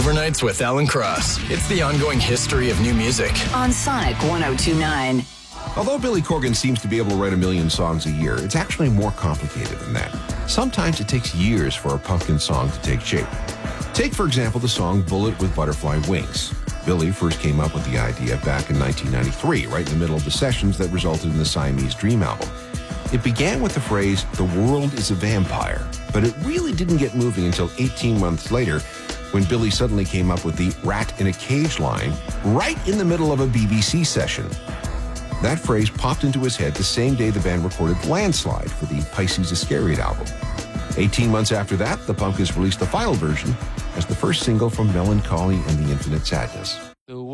Overnights with Alan Cross. It's the ongoing history of new music. On Sonic 102.9. Although Billy Corgan seems to be able to write 1 million songs a year, it's actually more complicated than that. Sometimes it takes years for a pumpkin song to take shape. Take, for example, the song Bullet with Butterfly Wings. Billy first came up with the idea back in 1993, right in the middle of the sessions that resulted in the Siamese Dream album. It began with the phrase, "The world is a vampire," but it really didn't get moving until 18 months later when Billy suddenly came up with the rat in a cage line right in the middle of a BBC session. That phrase popped into his head the same day the band recorded Landslide for the Pisces Iscariot album. 18 months after that, the Pumpkins released the final version as the first single from Melancholy and the Infinite Sadness.